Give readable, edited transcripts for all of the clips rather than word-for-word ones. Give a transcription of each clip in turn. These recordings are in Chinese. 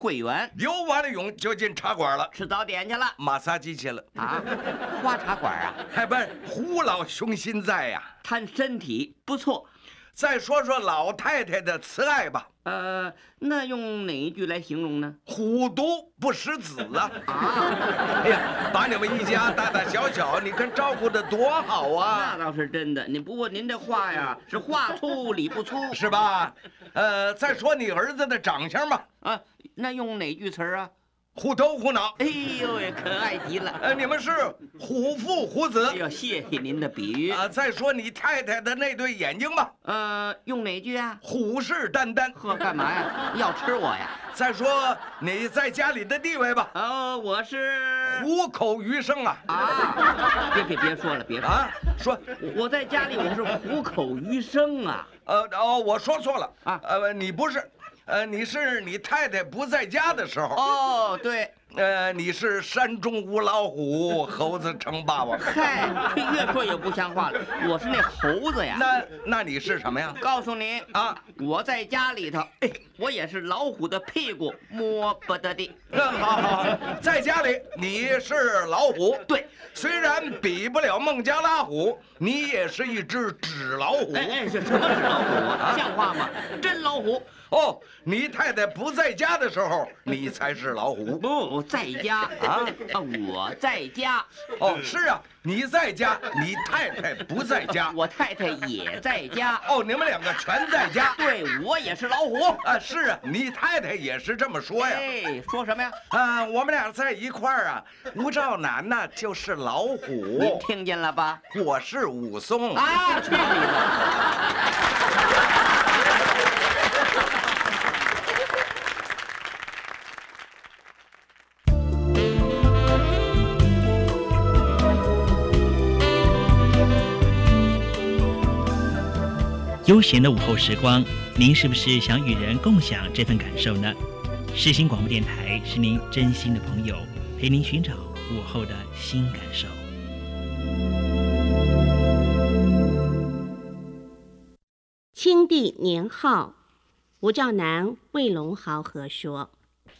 桂圆。 游完了泳就进茶馆了， 吃早点去了。 马杀鸡去了啊，花茶馆啊， 还不是胡老雄心在呀， 谈身体不错。 再说说老太太的慈爱吧。 那用哪一句来形容呢？ 虎毒不食子啊！哎呀，把你们一家大大小小，你看照顾得多好啊！ 那倒是真的。不过您这话呀，是话粗理不粗， 是吧？再说你儿子的长相吧。 那用哪句词儿啊？ 虎头虎脑。 哎呦喂，可爱极了。 你们是虎父虎子。 哎呦，谢谢您的比喻啊。再说你太太的那对眼睛吧。 用哪句啊？ 虎视眈眈。 呵，干嘛呀？要吃我呀？ 再说你在家里的地位吧。 我是虎口余生啊。 别说了，别说啊！ 说我在家里我是虎口余生啊。 我说错了啊。 你不是。你是你太太不在家的时候。 哦，对。 你是山中无老虎，猴子称霸王。 嗨，越说越不像话了。我是那猴子呀。 那你是什么呀？ 告诉你啊， 我在家里头，我也是老虎的屁股摸不得的。 好，在家里你是老虎。 对， 虽然比不了孟加拉虎，你也是一只纸老虎。 是什么纸老虎啊？像话吗？真老虎。 你太太不在家的时候，你才是老虎。 不在家我在家。 是啊，你在家，你太太不在家。 我太太也在家。 你们两个全在家。 对，我也是老虎。 是啊，你太太也是这么说呀。 说什么呀？ 我们俩在一块儿啊，吴兆南呢就是老虎。 您听见了吧？ 我是武松。 去你的！ 悠闲的午后时光，您是不是想与人共享这份感受呢？世新广播电台是您真心的朋友，陪您寻找午后的新感受。 清帝年号，吴兆南、魏龙豪合说。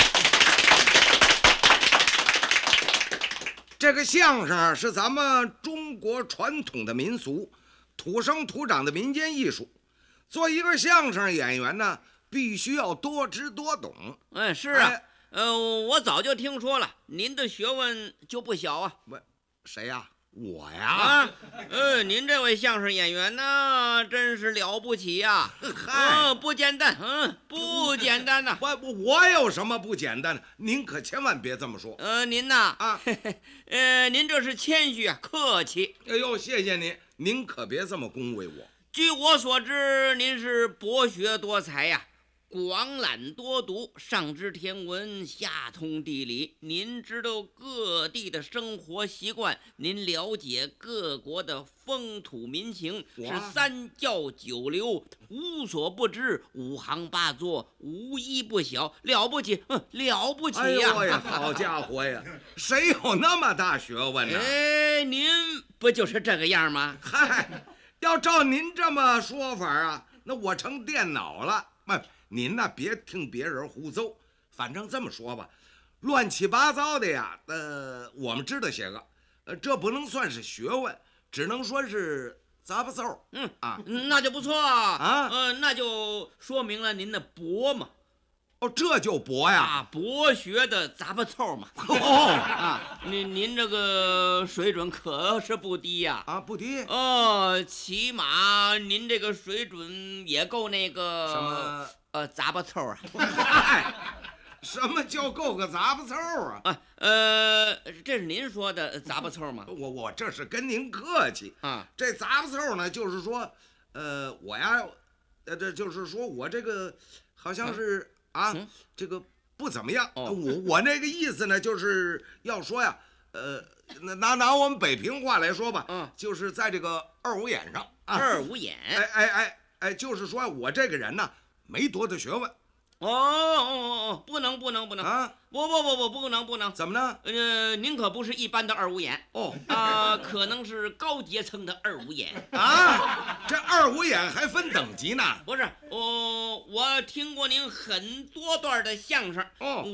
这个相声是咱们中国传统的民俗，土生土长的民间艺术。做一个相声演员呢，必须要多知多懂。 是啊，我早就听说了，您的学问就不小啊。 谁呀？我呀？ 您这位相声演员呢，真是了不起呀！不简单，不简单呐。 我有什么不简单的？您可千万别这么说。 您呐，您这是谦虚啊，客气。 哎呦，谢谢您，您可别这么恭维我。 据我所知，您是博学多才呀，广览多读，上知天文，下通地理。您知道各地的生活习惯，您了解各国的风土民情，是三教九流无所不知，五行八作无一不晓，了不起，了不起呀！ 哎呀，好家伙呀，谁有那么大学问呢？ 您不就是这个样吗？ 嗨，要照您这么说法啊，那我成电脑了。您呢，别听别人胡诌，反正这么说吧，乱七八糟的呀，我们知道些个，这不能算是学问，只能说是杂不嗖。 那就不错啊。那就说明了您的博嘛。 这就博呀， 博学的杂不凑嘛。您这个水准可是不低呀。 不低。 起码您这个水准也够那个什么杂不凑啊。 什么叫够个杂不凑啊？ 这是您说的杂不凑吗？ 我这是跟您客气啊。 这杂不凑呢，就是说，我呀，这就是说我这个好像是。这个不怎么样。我那个意思呢，就是要说呀，拿我们北平话来说吧，就是在这个二五眼上。 二五眼。 就是说我这个人呢，没多大学问。 不能啊！不能！ 怎么呢？ 您可不是一般的二五眼可能是高阶层的二五眼这二五眼还分等级呢？ 不是，我听过您很多段的相声